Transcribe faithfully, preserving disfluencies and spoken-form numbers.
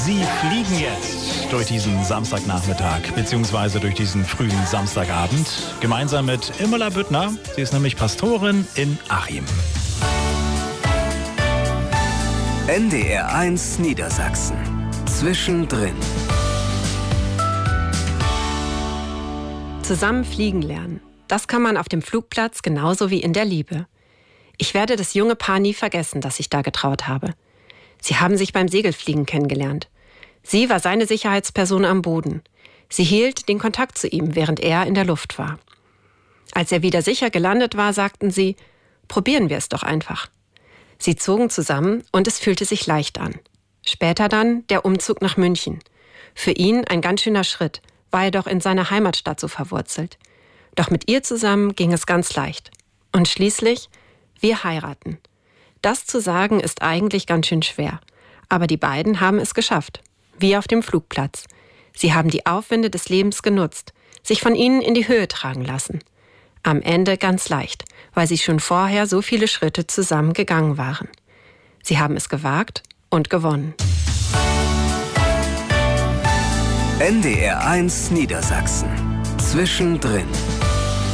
Sie fliegen jetzt durch diesen Samstagnachmittag bzw. durch diesen frühen Samstagabend gemeinsam mit Imola Büttner. Sie ist nämlich Pastorin in Achim. N D R eins Niedersachsen. Zwischendrin. Zusammen fliegen lernen. Das kann man auf dem Flugplatz genauso wie in der Liebe. Ich werde das junge Paar nie vergessen, das ich da getraut habe. Sie haben sich beim Segelfliegen kennengelernt. Sie war seine Sicherheitsperson am Boden. Sie hielt den Kontakt zu ihm, während er in der Luft war. Als er wieder sicher gelandet war, sagten sie, probieren wir es doch einfach. Sie zogen zusammen und es fühlte sich leicht an. Später dann der Umzug nach München. Für ihn ein ganz schöner Schritt, war er doch in seiner Heimatstadt so verwurzelt. Doch mit ihr zusammen ging es ganz leicht. Und schließlich, wir heiraten. Das zu sagen ist eigentlich ganz schön schwer. Aber die beiden haben es geschafft. Wie auf dem Flugplatz. Sie haben die Aufwinde des Lebens genutzt, sich von ihnen in die Höhe tragen lassen. Am Ende ganz leicht, weil sie schon vorher so viele Schritte zusammen gegangen waren. Sie haben es gewagt und gewonnen. N D R eins Niedersachsen. Zwischendrin.